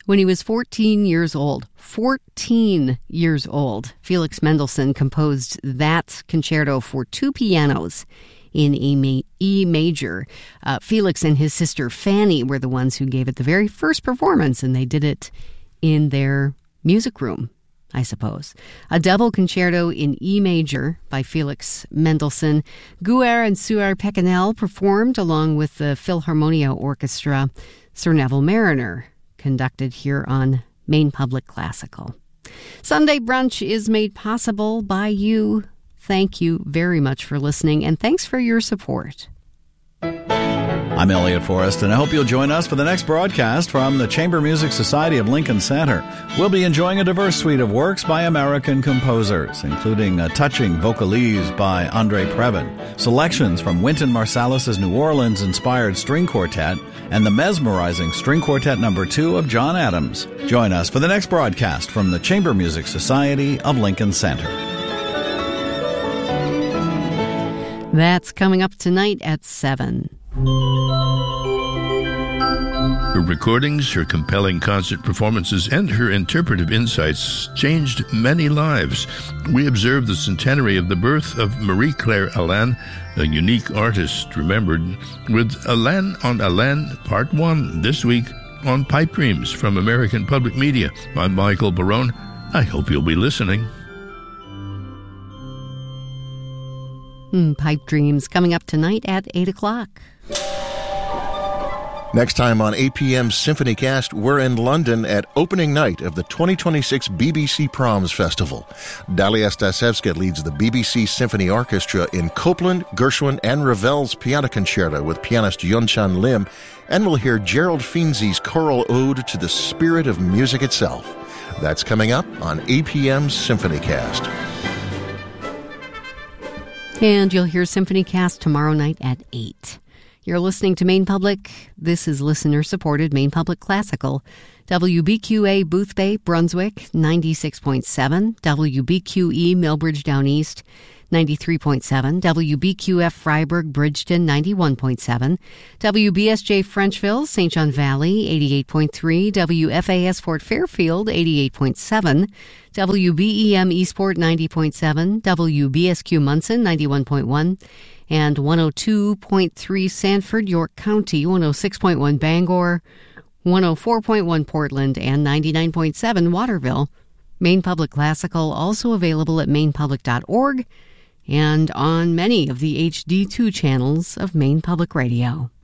When he was 14 years old, Felix Mendelssohn composed that concerto for two pianos in E major. Felix and his sister Fanny were the ones who gave it the very first performance, and they did it in their music room, I suppose. A double concerto in E major by Felix Mendelssohn. Guer and Suor Pecanel performed along with the Philharmonia Orchestra. Sir Neville Mariner conducted here on Maine Public Classical. Sunday Brunch is made possible by you. Thank you very much for listening, and thanks for your support. I'm Elliot Forrest, and I hope you'll join us for the next broadcast from the Chamber Music Society of Lincoln Center. We'll be enjoying a diverse suite of works by American composers, including a touching vocalese by Andre Previn, selections from Wynton Marsalis' New Orleans-inspired string quartet, and the mesmerizing String Quartet No. 2 of John Adams. Join us for the next broadcast from the Chamber Music Society of Lincoln Center. That's coming up tonight at 7. Her recordings, her compelling concert performances, and her interpretive insights changed many lives. We observed the centenary of the birth of Marie-Claire Alain, a unique artist remembered, with Alain on Alain Part 1 this week on Pipe Dreams from American Public Media. I'm Michael Barone. I hope you'll be listening. Pipe Dreams coming up tonight at 8 o'clock. Next time on APM's SymphonyCast, we're in London at opening night of the 2026 BBC Proms Festival. Dalia Stasevska leads the BBC Symphony Orchestra in Copland, Gershwin, and Ravel's Piano Concerto with pianist Yunchan Lim, and we'll hear Gerald Finzi's choral ode to the spirit of music itself. That's coming up on APM's SymphonyCast. And you'll hear SymphonyCast tomorrow night at 8. You're listening to Maine Public. This is listener-supported Maine Public Classical. WBQA Boothbay, Brunswick, 96.7. WBQE Millbridge Down East, 93.7. WBQF Freiburg, Bridgeton, 91.7. WBSJ Frenchville, St. John Valley, 88.3. WFAS Fort Fairfield, 88.7. WBEM Eastport, 90.7. WBSQ Munson, 91.1. And 102.3 Sanford, York County, 106.1 Bangor, 104.1 Portland, and 99.7 Waterville. Maine Public Classical, also available at mainepublic.org and on many of the HD2 channels of Maine Public Radio.